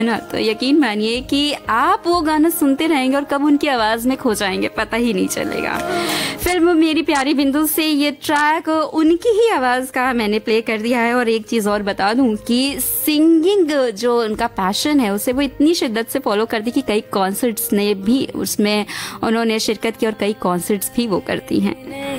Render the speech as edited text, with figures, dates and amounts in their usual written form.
ना, तो यकीन मानिए कि आप वो गाना सुनते रहेंगे और कब उनकी आवाज़ में खो जाएंगे पता ही नहीं चलेगा। फिल्म मेरी प्यारी बिंदु से ये ट्रैक उनकी ही आवाज़ का मैंने प्ले कर दिया है। और एक चीज़ और बता दूं कि सिंगिंग जो उनका पैशन है उसे वो इतनी शिद्दत से फॉलो कर दी कि कई कॉन्सर्ट्स ने भी उसमें उन्होंने शिरकत की और कई कॉन्सर्ट्स भी वो करती हैं।